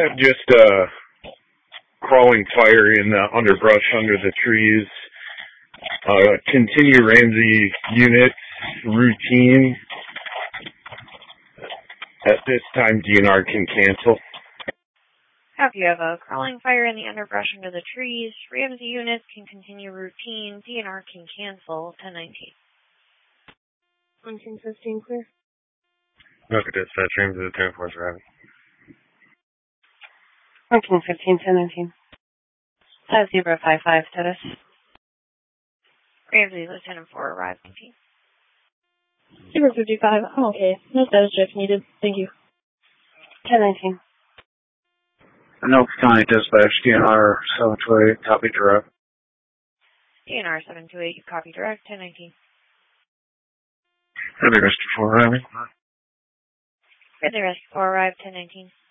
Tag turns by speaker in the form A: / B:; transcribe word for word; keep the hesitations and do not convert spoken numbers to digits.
A: Just uh, crawling fire in the underbrush under the trees. Uh, continue Ramsey units routine. At this time, D N R can cancel.
B: Copy. You have a crawling fire in the underbrush under the trees. Ramsey units can continue routine. D N R can cancel. ten nineteen.
C: nineteen fifteen, clear.
D: Look at dispatch, Ramsey to ten four Raven.
C: nineteen fifteen, ten nineteen. five zero five five, status.
B: Ramsey, Lieutenant four, arrive. nineteen.
E: Zero fifty-five, I'm okay. No status check needed. Thank you.
C: ten nineteen.
F: Anoka County Dispatch, D N R seven two eight, copy direct.
B: D N R seven two eight, copy direct. ten nineteen.
D: Ready, Rescue four, Raven.
B: Ready, Rescue four, arrive. ten nineteen.